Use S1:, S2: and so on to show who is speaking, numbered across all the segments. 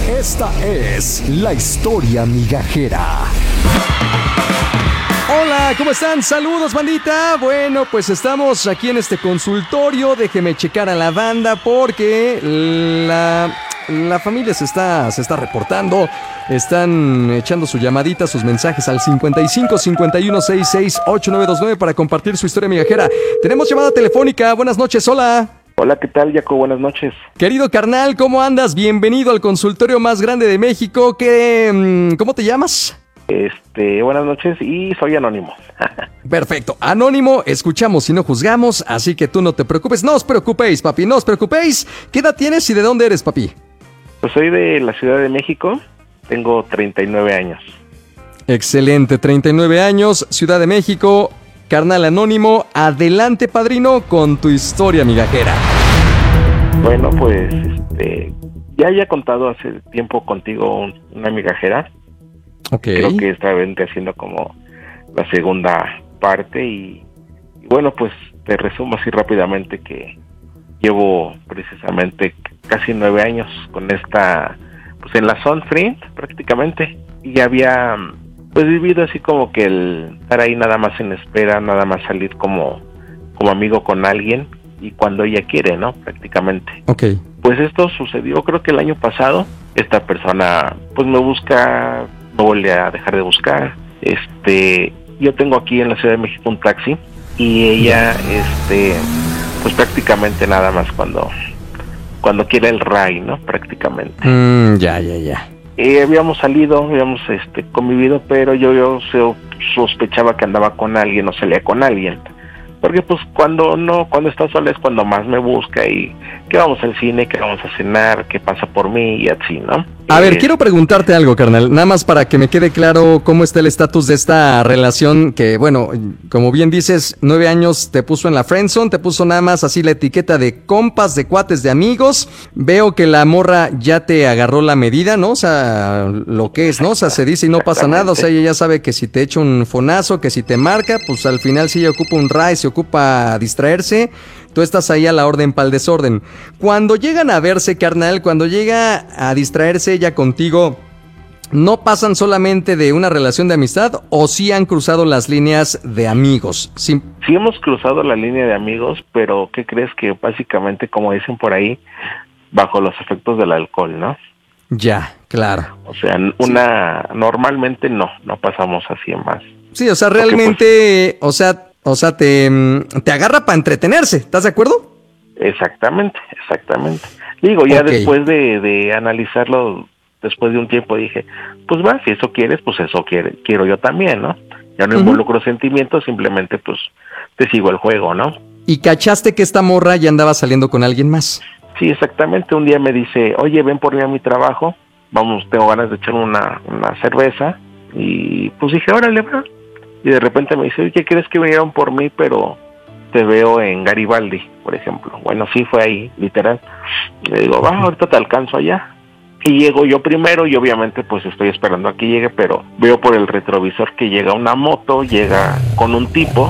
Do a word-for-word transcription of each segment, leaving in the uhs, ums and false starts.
S1: Esta es la historia migajera. Hola, ¿cómo están? Saludos, bandita. Bueno, pues estamos aquí en este consultorio. Déjeme checar a la banda porque la, la familia se está, se está reportando. Están echando su llamadita, sus mensajes al cincuenta y cinco, cincuenta y uno, sesenta y seis, ochenta y nueve veintinueve para compartir su historia migajera. Tenemos llamada telefónica. Buenas noches, hola.
S2: Hola, ¿qué tal, Jaco? Buenas noches.
S1: Querido carnal, ¿cómo andas? Bienvenido al consultorio más grande de México. ¿Qué, ¿Cómo te llamas?
S2: Este, buenas noches y soy Anónimo.
S1: Perfecto, Anónimo, escuchamos y no juzgamos, así que tú no te preocupes. No os preocupéis, papi, no os preocupéis. ¿Qué edad tienes y de dónde eres, papi?
S2: Pues soy de la Ciudad de México, tengo treinta y nueve años.
S1: Excelente, treinta y nueve años, Ciudad de México. Carnal Anónimo, adelante, padrino, con tu historia migajera.
S2: Bueno, pues, este, ya había contado hace tiempo contigo una migajera.
S1: Okay.
S2: Creo que esta vez haciendo como la segunda parte y, y bueno, pues te resumo así rápidamente que llevo precisamente casi nueve años con esta, pues en la Zone Free prácticamente, y había pues vivido así como que el estar ahí nada más en espera, nada más salir como, como amigo con alguien y cuando ella quiere, ¿no? Prácticamente.
S1: Okay.
S2: Pues esto sucedió creo que el año pasado. Esta persona pues me busca, no vuelve a dejar de buscar. Este, yo tengo aquí en la Ciudad de México un taxi y ella, este, pues prácticamente nada más cuando, cuando quiere el ray, ¿no? Prácticamente.
S1: Mm, ya, ya, ya.
S2: Eh, habíamos salido, habíamos este, convivido, pero yo, yo sospechaba que andaba con alguien o salía con alguien. Porque pues cuando no, cuando está sola es cuando más me busca y que vamos al cine, que vamos a cenar, que pasa por mí y así, ¿no?
S1: A ver,
S2: eh,
S1: quiero preguntarte algo, carnal, nada más para que me quede claro cómo está el estatus de esta relación que, bueno, como bien dices, nueve años te puso en la friendzone, te puso nada más así la etiqueta de compas, de cuates, de amigos. Veo que la morra ya te agarró la medida, ¿no? O sea, lo que es, ¿no? O sea, se dice y no pasa nada, o sea, ella ya sabe que si te echa un fonazo, que si te marca, pues al final si ella ocupa un ray, se ocupa distraerse, tú estás ahí a la orden para el desorden. Cuando llegan a verse, carnal, cuando llega a distraerse ella contigo, ¿no pasan solamente de una relación de amistad o sí han cruzado las líneas de amigos? Sí,
S2: sí hemos cruzado la línea de amigos, pero ¿qué crees? Que básicamente, como dicen por ahí, bajo los efectos del alcohol, ¿no?
S1: Ya, claro.
S2: O sea, una sí. Normalmente no, no pasamos así más.
S1: Sí, o sea, realmente, pues, o sea, o sea, te, te agarra para entretenerse, ¿estás de acuerdo?
S2: Exactamente, exactamente. Digo, ya
S1: okay.
S2: después de, de analizarlo, después de un tiempo dije, pues va, si eso quieres, pues eso quiere, quiero yo también, ¿no? Ya no uh-huh. involucro sentimientos, simplemente pues te sigo el juego, ¿no?
S1: ¿Y cachaste que esta morra ya andaba saliendo con alguien más?
S2: Sí, exactamente. Un día me dice, oye, ven por mí a mi trabajo, vamos, tengo ganas de echar una, una cerveza, y pues dije, órale, va. Y de repente me dice, oye, ¿crees que vinieron por mí, pero te veo en Garibaldi, por ejemplo? Bueno, sí, fue ahí, literal. Le digo, va, ahorita te alcanzo allá. Y llego yo primero y obviamente pues estoy esperando a que llegue, pero veo por el retrovisor que llega una moto, llega con un tipo,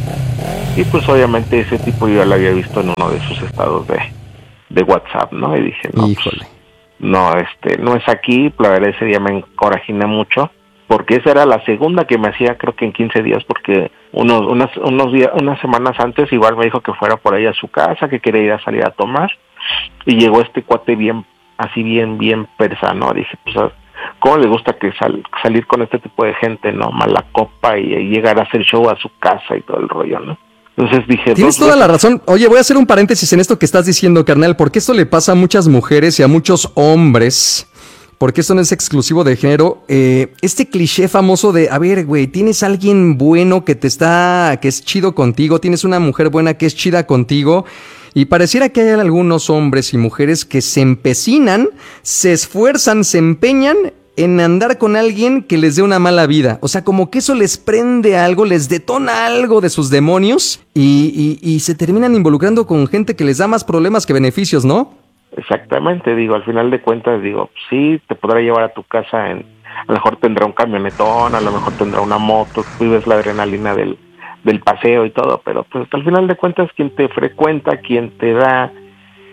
S2: y pues obviamente ese tipo yo lo había visto en uno de sus estados de, de WhatsApp, ¿no? Y dije, no,
S1: híjole.
S2: Pues, no, este, no es aquí. La verdad ese día me encorajiné mucho, porque esa era la segunda que me hacía, creo que en quince días, porque unos unas unos días, unas semanas antes igual me dijo que fuera por ahí a su casa, que quería ir a salir a tomar, y llegó este cuate bien, así bien, bien persa, ¿no? Dije, pues, ¿cómo le gusta que sal, salir con este tipo de gente, ¿no? Mala copa y, y llegar a hacer show a su casa y todo el rollo, ¿no? Entonces dije...
S1: Tienes toda veces... la razón. Oye, voy a hacer un paréntesis en esto que estás diciendo, carnal, porque esto le pasa a muchas mujeres y a muchos hombres, porque esto no es exclusivo de género. Eh, este cliché famoso de, a ver, güey, tienes a alguien bueno que te está, que es chido contigo, tienes una mujer buena que es chida contigo, y pareciera que hay algunos hombres y mujeres que se empecinan, se esfuerzan, se empeñan en andar con alguien que les dé una mala vida. O sea, como que eso les prende algo, les detona algo de sus demonios y, y, y se terminan involucrando con gente que les da más problemas que beneficios, ¿no?
S2: Exactamente, digo, al final de cuentas, digo, sí, te podrá llevar a tu casa, en, a lo mejor tendrá un camionetón, a lo mejor tendrá una moto, vives la adrenalina del, del paseo y todo, pero pues al final de cuentas quien te frecuenta, quien te da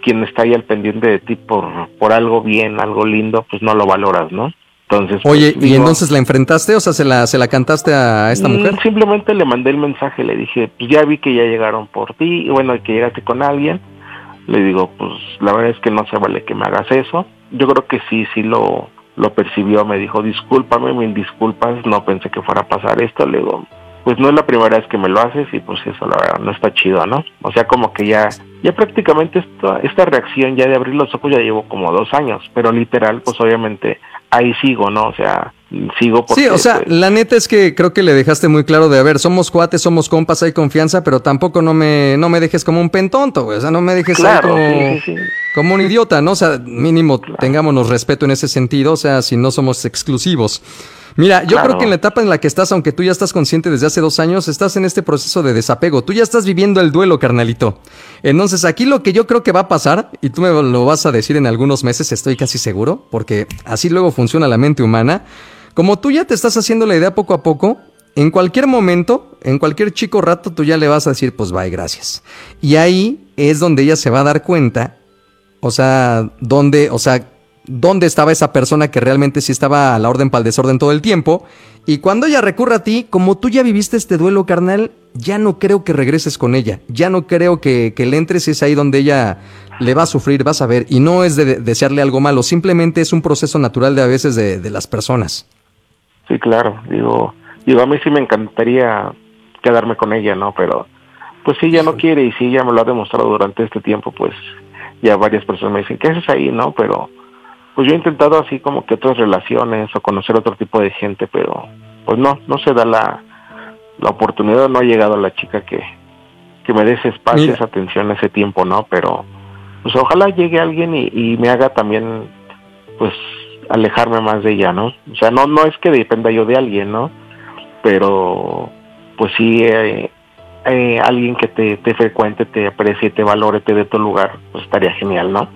S2: quien está ahí al pendiente de ti por, por algo bien, algo lindo, pues no lo valoras, ¿no? Entonces,
S1: Oye,
S2: pues,
S1: ¿y
S2: digo,
S1: entonces la enfrentaste? O sea, ¿se la, se la cantaste a esta mujer?
S2: Simplemente le mandé el mensaje, le dije, pues ya vi que ya llegaron por ti, y bueno, que llegaste con alguien. Le digo, pues la verdad es que no se vale que me hagas eso. Yo creo que sí, sí lo, lo percibió, me dijo, discúlpame, mil disculpas, no pensé que fuera a pasar esto. Le digo, pues no es la primera vez que me lo haces y pues eso la verdad no está chido, ¿no? O sea, como que ya, ya prácticamente esta, esta reacción ya de abrir los ojos ya llevo como dos años, pero literal, pues obviamente ahí sigo, ¿no? O sea, sigo porque...
S1: Sí, o sea,
S2: pues,
S1: la neta es que creo que le dejaste muy claro de, a ver, somos cuates, somos compas, hay confianza, pero tampoco no me, no me dejes como un pentonto, güey, o sea, no me dejes
S2: claro,
S1: ahí como,
S2: sí, sí, sí.
S1: como un idiota, ¿no? O sea, mínimo
S2: Claro.
S1: tengámonos respeto en ese sentido, o sea, si no somos exclusivos. Mira, yo
S2: Claro.
S1: creo que en la etapa en la que estás, aunque tú ya estás consciente desde hace dos años, estás en este proceso de desapego. Tú ya estás viviendo el duelo, carnalito. Entonces, aquí lo que yo creo que va a pasar, y tú me lo vas a decir en algunos meses, estoy casi seguro, porque así luego funciona la mente humana. Como tú ya te estás haciendo la idea poco a poco, en cualquier momento, en cualquier chico rato, tú ya le vas a decir, pues bye, gracias. Y ahí es donde ella se va a dar cuenta, o sea, donde, o sea, dónde estaba esa persona que realmente sí estaba a la orden para el desorden todo el tiempo. Y cuando ella recurra a ti, como tú ya viviste este duelo, carnal, ya no creo que regreses con ella. Ya no creo que, que le entres, es ahí donde ella le va a sufrir, vas a ver. Y no es de, de desearle algo malo, simplemente es un proceso natural de a veces de, de las personas.
S2: Sí, claro, digo, digo, a mí sí me encantaría quedarme con ella, ¿no? Pero, pues si ella no quiere y si ella me lo ha demostrado durante este tiempo, pues ya varias personas me dicen, ¿qué haces ahí, no? Pero, pues yo he intentado así como que otras relaciones o conocer otro tipo de gente, pero, pues no, no se da la, la oportunidad, no ha llegado la chica que, que me dé ese espacio,
S1: Mira.
S2: esa atención, ese tiempo, ¿no? Pero, pues ojalá llegue alguien y, y me haga también, pues, alejarme más de ella, ¿no? O sea, no no es que dependa yo de alguien, ¿no? Pero, pues sí, eh, eh, alguien que te, te frecuente, te aprecie, te valore, te dé tu lugar, pues estaría genial, ¿no?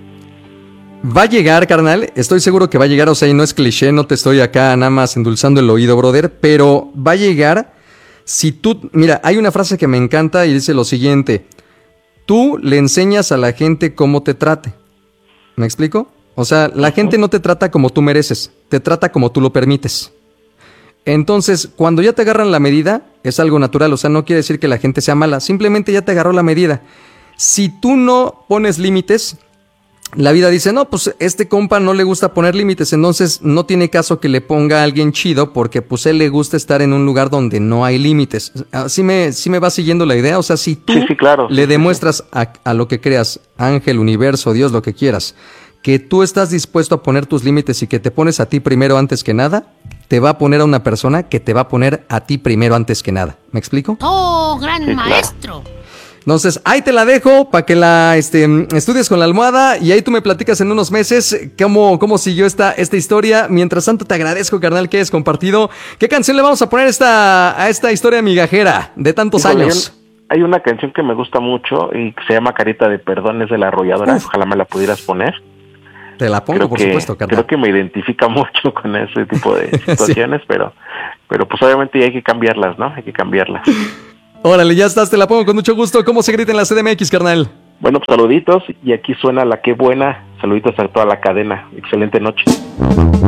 S1: Va a llegar, carnal, estoy seguro que va a llegar, o sea, y no es cliché, no te estoy acá nada más endulzando el oído, brother, pero va a llegar si tú, mira, hay una frase que me encanta y dice lo siguiente, tú le enseñas a la gente cómo te trate, ¿me explico? O sea, la gente no te trata como tú mereces, te trata como tú lo permites. Entonces, cuando ya te agarran la medida, es algo natural, o sea, no quiere decir que la gente sea mala, simplemente ya te agarró la medida. Si tú no pones límites, la vida dice, no, pues este compa no le gusta poner límites, entonces no tiene caso que le ponga a alguien chido porque pues él le gusta estar en un lugar donde no hay límites. ¿Sí me, sí me va siguiendo la idea? O sea, si tú
S2: Sí, sí, claro,
S1: le
S2: sí,
S1: demuestras a, a lo que creas, ángel, universo, Dios, lo que quieras, que tú estás dispuesto a poner tus límites y que te pones a ti primero antes que nada, te va a poner a una persona que te va a poner a ti primero antes que nada. ¿Me explico?
S3: ¡Oh, gran
S2: Sí, claro.
S3: maestro!
S1: Entonces, ahí te la dejo para que la este, estudies con la almohada y ahí tú me platicas en unos meses cómo, cómo siguió esta, esta historia. Mientras tanto, te agradezco, carnal, que hayas compartido. ¿Qué canción le vamos a poner esta, a esta historia migajera de tantos
S2: Híjole,
S1: años?
S2: Hay una canción que me gusta mucho y que se llama Carita de Perdón, es de La Arrolladora,
S1: Uf.
S2: ojalá me la pudieras poner.
S1: Te la pongo,
S2: Creo
S1: por
S2: que,
S1: supuesto, carnal.
S2: creo que me identifica mucho con ese tipo de situaciones, sí. pero, pero pues obviamente ya hay que cambiarlas, ¿no? Hay que cambiarlas.
S1: Órale, ya estás, te la pongo con mucho gusto. ¿Cómo se grita en la C D M X, carnal?
S2: Bueno, pues saluditos y aquí suena La Qué Buena. Saluditos a toda la cadena. Excelente noche.